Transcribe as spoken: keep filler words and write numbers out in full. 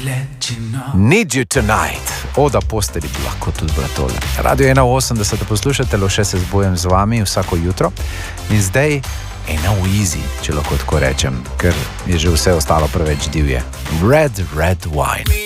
Need You Tonight. Oda posteri bi lahko tudi bila tole. Radio ena osemdeset poslušate, Loše se zbujem z vami vsako jutro. In zdaj ena v easy, če lahko tako rečem, ker je že vse ostalo preveč divje. Red, red wine.